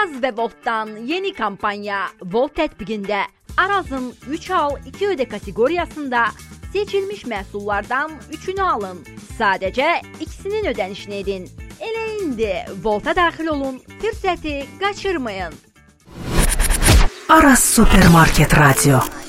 Araz və Voltdan yeni kampanya Volt tətbiqində Arazın 3 al 2 ödə kateqoriyasında seçilmiş məhsullardan 3-ünü alın. Sadəcə ikisinin ödənişini edin. Elə indi Volta daxil olun, fürsəti qaçırmayın. Araz Supermarket Radio.